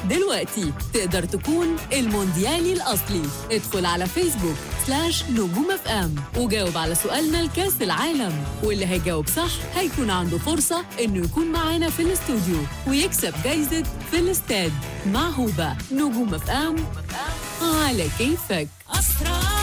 دلوقتي تقدر تكون المونديالي الأصلي. ادخل على فيسبوك /نجوم اف ام وجاوب على سؤالنا لكاس العالم، واللي هيجاوب صح هيكون عنده فرصة إنه يكون معانا في الاستوديو ويكسب جايزة في الاستاد مع هوبا. نجوم اف ام على كيفك.